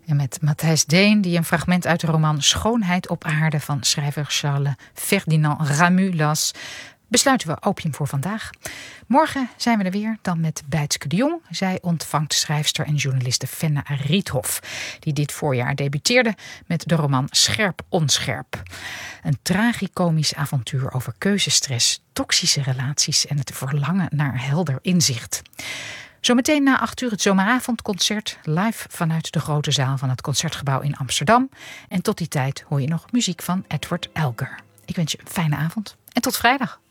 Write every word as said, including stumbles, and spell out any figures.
En met Matthijs Deen, die een fragment uit de roman Schoonheid op aarde van schrijver Charles Ferdinand Ramus las, besluiten we Opium voor vandaag. Morgen zijn we er weer, dan met Bijtske de Jong. Zij ontvangt schrijfster en journaliste Fenna Riethof, die dit voorjaar debuteerde met de roman Scherp Onscherp. Een tragicomisch avontuur over keuzestress, toxische relaties en het verlangen naar helder inzicht. Zometeen na acht uur het zomeravondconcert, live vanuit de grote zaal van het Concertgebouw in Amsterdam. En tot die tijd hoor je nog muziek van Edward Elgar. Ik wens je een fijne avond en tot vrijdag.